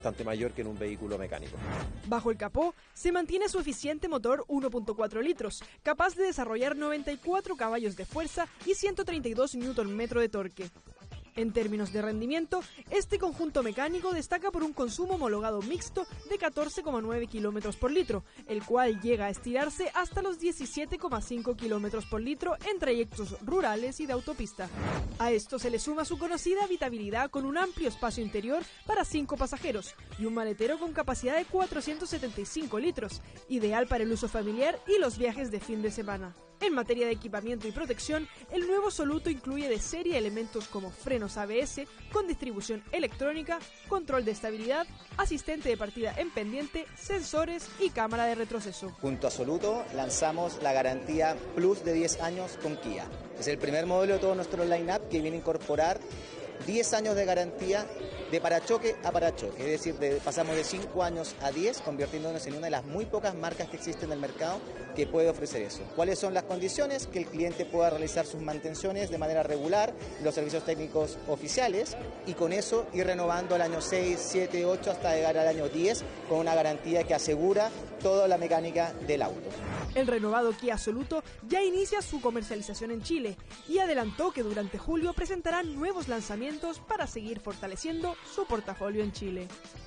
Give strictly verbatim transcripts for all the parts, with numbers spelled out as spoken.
bastante mayor que en un vehículo mecánico. Bajo el capó se mantiene su eficiente motor uno punto cuatro litros, capaz de desarrollar noventa y cuatro caballos de fuerza y ciento treinta y dos newton metros de torque. En términos de rendimiento, este conjunto mecánico destaca por un consumo homologado mixto de catorce coma nueve kilómetros por litro, el cual llega a estirarse hasta los diecisiete coma cinco kilómetros por litro en trayectos rurales y de autopista. A esto se le suma su conocida habitabilidad con un amplio espacio interior para cinco pasajeros y un maletero con capacidad de cuatrocientos setenta y cinco litros, ideal para el uso familiar y los viajes de fin de semana. En materia de equipamiento y protección, el nuevo Soluto incluye de serie elementos como frenos A B S con distribución electrónica, control de estabilidad, asistente de partida en pendiente, sensores y cámara de retroceso. Junto a Soluto lanzamos la garantía Plus de diez años con Kia. Es el primer modelo de todo nuestro line-up que viene a incorporar diez años de garantía de parachoque a parachoque, es decir, de, pasamos de cinco años a diez, convirtiéndonos en una de las muy pocas marcas que existen en el mercado que puede ofrecer eso. ¿Cuáles son las condiciones? Que el cliente pueda realizar sus mantenciones de manera regular, los servicios técnicos oficiales, y con eso ir renovando al año seis, siete, ocho hasta llegar al año diez con una garantía que asegura toda la mecánica del auto. El renovado Kia Soluto ya inicia su comercialización en Chile y adelantó que durante julio presentarán nuevos lanzamientos para seguir fortaleciendo su portafolio en Chile.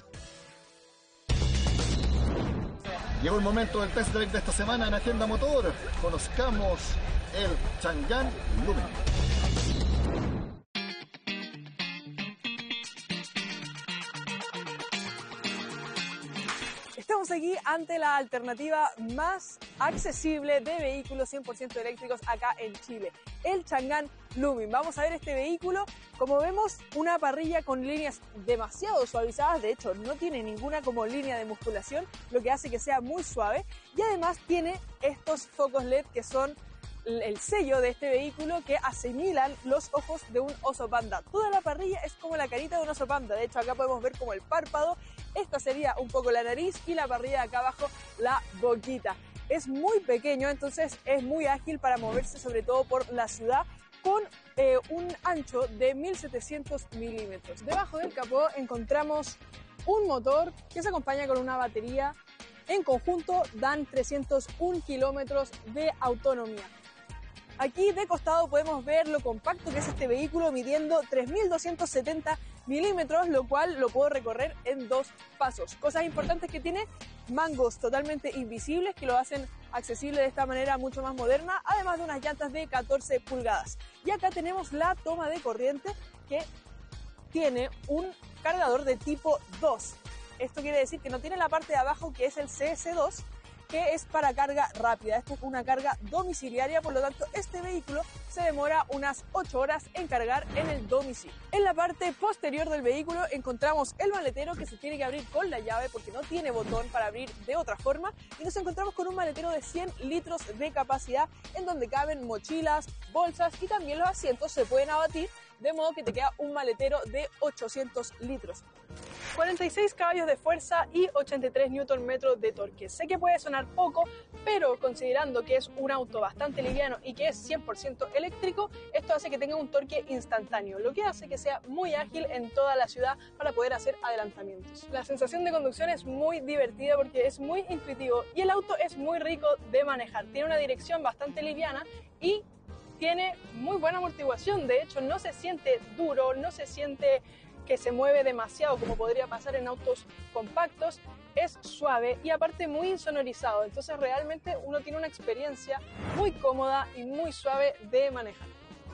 Llegó el momento del test drive de esta semana en Agenda Motor. Conozcamos el Chang'an Lumen. Estamos aquí ante la alternativa más accesible de vehículos cien por ciento eléctricos acá en Chile, el Chang'an Lumen. Vamos a ver este vehículo. Como vemos, una parrilla con líneas demasiado suavizadas, de hecho no tiene ninguna como línea de musculación, lo que hace que sea muy suave, y además tiene estos focos L E D que son el sello de este vehículo que asimilan los ojos de un oso panda. Toda la parrilla es como la carita de un oso panda, de hecho acá podemos ver como el párpado, esta sería un poco la nariz y la parrilla de acá abajo la boquita. Es muy pequeño, entonces es muy ágil para moverse sobre todo por la ciudad, con eh, un ancho de mil setecientos milímetros. Debajo del capó encontramos un motor que se acompaña con una batería. En conjunto dan trescientos un kilómetros de autonomía. Aquí de costado podemos ver lo compacto que es este vehículo, midiendo tres mil doscientos setenta milímetros, lo cual lo puedo recorrer en dos pasos. Cosas importantes que tiene: mangos totalmente invisibles que lo hacen accesible de esta manera mucho más moderna, además de unas llantas de catorce pulgadas. Y acá tenemos la toma de corriente que tiene un cargador de tipo dos. Esto quiere decir que no tiene la parte de abajo que es el C S dos, que es para carga rápida. Esto es una carga domiciliaria, por lo tanto este vehículo se demora unas ocho horas en cargar en el domicilio. En la parte posterior del vehículo encontramos el maletero, que se tiene que abrir con la llave porque no tiene botón para abrir de otra forma, y nos encontramos con un maletero de cien litros de capacidad en donde caben mochilas, bolsas, y también los asientos se pueden abatir, de modo que te queda un maletero de ochocientos litros. cuarenta y seis caballos de fuerza y ochenta y tres newton metros de torque. Sé que puede sonar poco, pero considerando que es un auto bastante liviano y que es cien por ciento eléctrico, esto hace que tenga un torque instantáneo, lo que hace que sea muy ágil en toda la ciudad para poder hacer adelantamientos. La sensación de conducción es muy divertida porque es muy intuitivo y el auto es muy rico de manejar. Tiene una dirección bastante liviana y tiene muy buena amortiguación. De hecho, no se siente duro, no se siente que se mueve demasiado como podría pasar en autos compactos. Es suave y aparte muy insonorizado, entonces realmente uno tiene una experiencia muy cómoda y muy suave de manejar.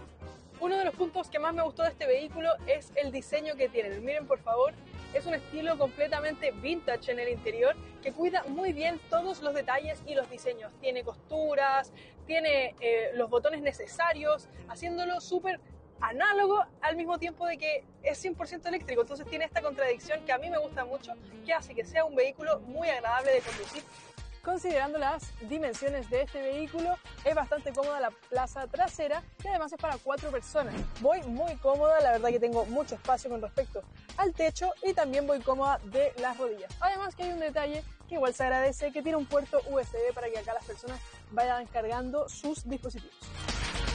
Uno de los puntos que más me gustó de este vehículo es el diseño que tiene. Miren, por favor, es un estilo completamente vintage en el interior que cuida muy bien todos los detalles y los diseños. Tiene costuras, tiene eh, los botones necesarios, haciéndolo súper análogo al mismo tiempo de que es cien por ciento eléctrico. Entonces tiene esta contradicción que a mí me gusta mucho, que hace que sea un vehículo muy agradable de conducir. Considerando las dimensiones de este vehículo, es bastante cómoda la plaza trasera, que además es para cuatro personas. Voy muy cómoda, la verdad que tengo mucho espacio con respecto al techo, y también voy cómoda de las rodillas. Además que hay un detalle que igual se agradece, que tiene un puerto U S B para que acá las personas vayan cargando sus dispositivos.